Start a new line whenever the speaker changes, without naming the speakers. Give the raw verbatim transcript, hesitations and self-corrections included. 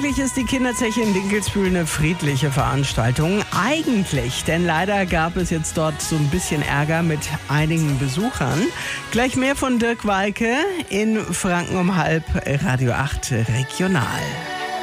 Eigentlich ist die Kinderzeche in Dinkelsbühl eine friedliche Veranstaltung. Eigentlich, denn leider gab es jetzt dort so ein bisschen Ärger mit einigen Besuchern. Gleich mehr von Dirk Walke in Franken um halb, Radio acht Regional.